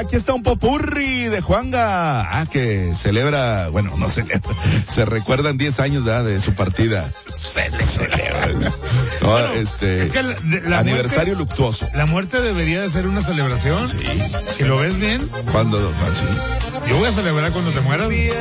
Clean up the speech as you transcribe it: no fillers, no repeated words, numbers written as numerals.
aquí está un popurrí de Juanga. Que celebra, bueno, no celebra, se recuerdan 10 años de su partida. Celebra. No, bueno, es que la aniversario muerte, luctuoso. La muerte debería de ser una celebración. Sí. Si lo ves bien. Cuando, sí. Yo voy a celebrar cuando te mueras.